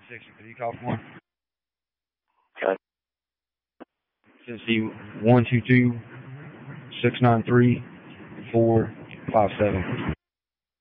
6, could you call for one? Okay. Tennessee 122 693 457.